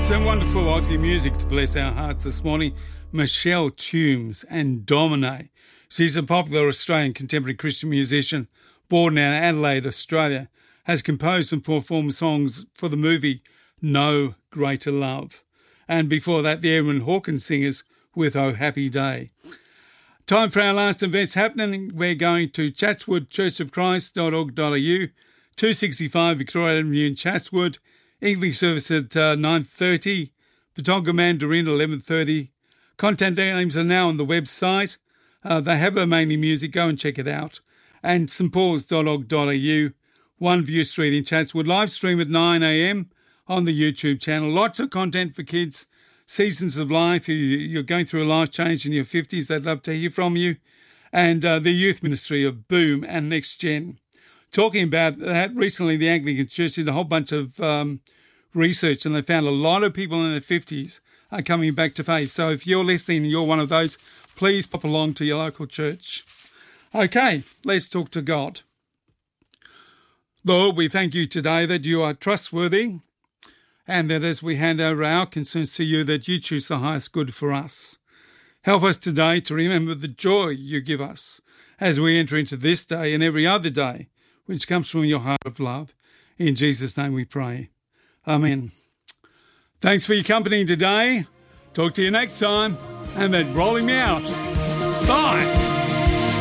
Some wonderful Aussie music to bless our hearts this morning. Michelle Toombs and Domine. She's a popular Australian contemporary Christian musician born in Adelaide, Australia, has composed and performed songs for the movie No Greater Love. And before that, the Aaron Hawkins Singers with Oh Happy Day. Time for our last events happening. We're going to chatswoodchurchofchrist.org.au, 265 Victoria Avenue in Chatswood. English service at 9:30, Patonga Mandarin 11:30. Content names are now on the website. They have mainly music. Go and check it out. And stpaul's.org.au, 1 View Street in Chatswood. Live stream at 9 a.m. on the YouTube channel. Lots of content for kids. Seasons of life. You're going through a life change in your 50s. They'd love to hear from you. And the youth ministry of Boom and Next Gen. Talking about that, recently the Anglican Church did a whole bunch of research, and they found a lot of people in their 50s are coming back to faith. So if you're listening and you're one of those, please pop along to your local church. Okay, let's talk to God. Lord, we thank you today that you are trustworthy, and that as we hand over our concerns to you, that you choose the highest good for us. Help us today to remember the joy you give us as we enter into this day and every other day, which comes from your heart of love. In Jesus' name we pray. Amen. Thanks for your company today. Talk to you next time. And then rolling me out.